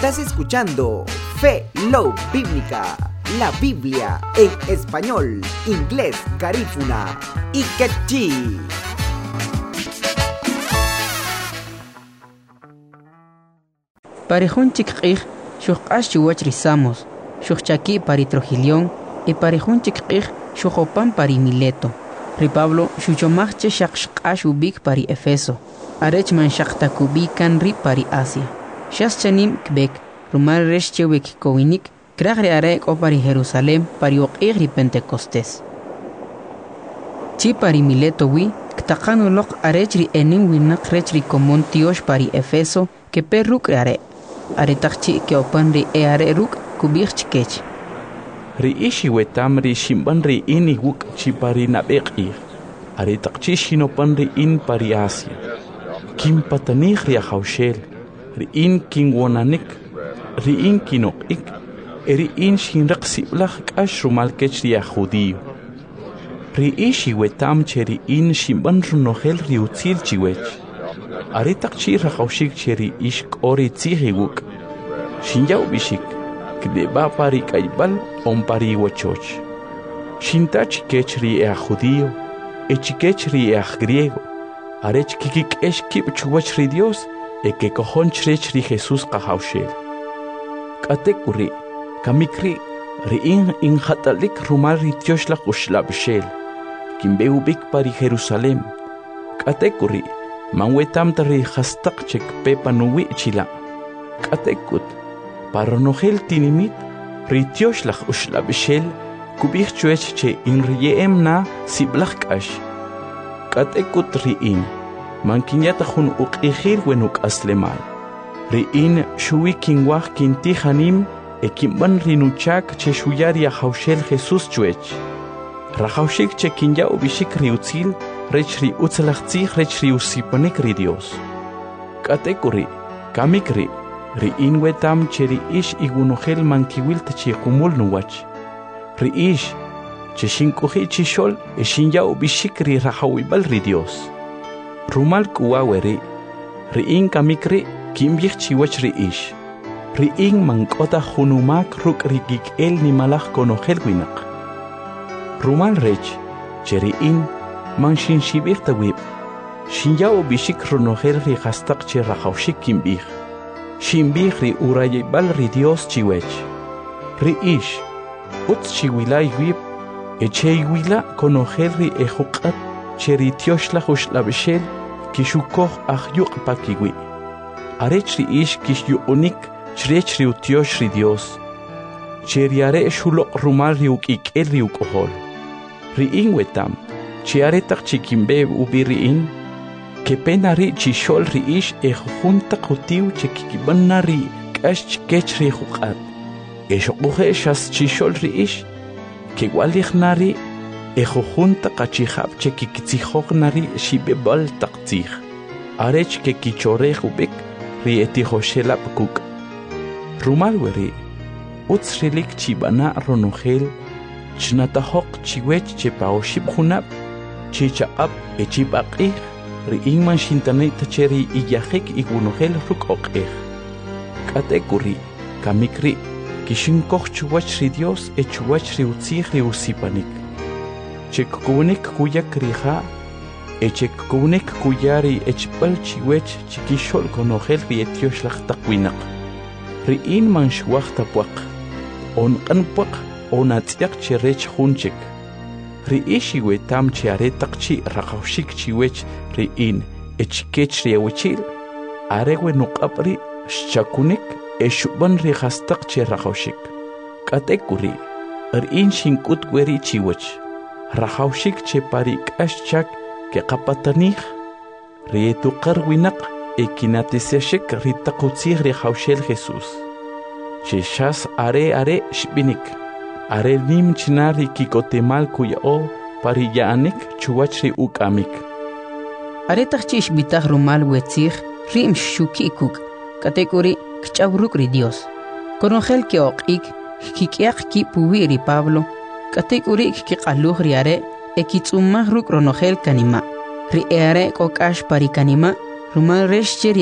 Estás escuchando Fe Love Bíblica, la Biblia en español, inglés, garífuna y quechí. Parejón chiquij, shuqash chihuach rizamos, shuqchaki pari Trujillón, y parejón chiquij, shujopan pari Mileto. Ripablo, shuchomachche shaqshqash ubik pari Efeso, arechman shaqtakubikan ri pari Asia. Shaschanim kbek, rumar reshchewek kowinik, kragre arek o pari Jerusalén, pari oqigri Pentecostés. Chi pari Mileto wi, ktaqanu loq arechri enim winak rechri komon tiosh pari Efeso, que perruk are. Aretachchi que opanri are ruk kubich chikech. Ri ishi wetam ri shimban ri ini wuk chi pari nabekir. Aretachchi shinopan ri in pari Asia. Kim patanih ri ahaushel. Ri in king wonanik. Ri in kinok ik. Ri in shinrak siblach kash rumalkech ri judío. Ri ishi wetam cheri in shimban runohel ri utzil chiwech. Aretachchi rahaushik cheri ishk ori tzihiguk. Shinjau bishik, kdeba pari kaibal on pari wachoch. Shintach kechri judío, echikechri griego. Arech kikik eshkip chuwachri Dios, que cojonchri Jesús kahaushel. Katekuri, kamikri, riin in hatalik rumari tioshlach ushlabshel. Kimbeubik pari Jerusalem. Katekuri, manwetam tari hastak chek pepa nuwi chila. Katekut, paronohel tinimit, ritioslach ushlabshel, kubich chuech che in riem na siblachkash. Katekut riin, mankinyatahun uqihir wenuk aslemal. Riin shui kinwach kintihanim, ekimban rinuchak che shuyari ahaushel Jesús chuech. Rahaushik che kinya ubishik riutzil, rechri utzalachtzih rechri usipanik ri Dios. Katekuri, kamikri, riin wetam cheri ish igunohel mankiwil techi kumul nuwach. Ri ish, che shinkuhi chishol e shinya ubishik ri rahawibal ri Dios. Rumal kuwaweri, riin kamikri, kimbich chiwach ri ish. Riin mankota hunumak ruk rigik el ni malach konohel winak. Rumal rech, cheri in, man shin shibir tawib. Shinyao bishik runoher ri hastak che rahaushik kimbih. Shimbih ri urayibal ri Dios chiwech. Ri ish, utz chiwila yuib, eche yuila konoher ri ejukat che ri tioshla hushlabshel kishukoh ahyuk pakiwi. Arech ri ish kish yu unik chrech ri utiosh ri Dios. Che ri are shulok rumal ri ukik el ri ukohol. Ri ingwetam, chiaretak chikimbe ubiriin, que penari chishol riish junta kutiu chikibanari kash kech ri hukat. Eshokuhe shas chishol riish, que walichnari junta kachihab chikitzihoknari shibebal taktzih. Arech que kichore hubik ri etihoshelap kuk. Rumalweri, utsrilik chibana ronohel, chnatahok chiwech chepaoshib hunab, chichaab echibaqih, riingman shintanay tacheri iyahek igunohel rukokeh. Katekuri, kamikri, kishinkoch chuwach ri Dios chuwach ri utzih ri usipanik. Chekkunik kuyak riha, echekkunik kuyari echbal chiwech chikishol konohel ri etioslach takwinak. Riingman shwach tapuak, on kanpuak, onatziak cherech hunchik. Ri ishi wetam chiaretak chi rahaushik chiwech riin echkech riawechil. Arewe nukapri shakunik eshuban ri hastak che rahaushik. Katekuri, riin shinkut gweri chiwech. Rahaushik che parik ashchak ke kapatanich. Rietukar winak ekinatiseshik ritakutzih rihaushel Jesús. Cheshas are shbinik. Are nim chinari kikotemal kuyao pariyaanik chuwachri ukamik. Aretachchi bitach rumal wetzich rim shukikuk. Katekuri kchabruk ri Dios. Konogel ke oqik kikiak ki puwiri Pablo. Katekuri kiqaluh ri are ekitsumah ruk ronogel kanima. Ri are kokash pari kanima rumal resh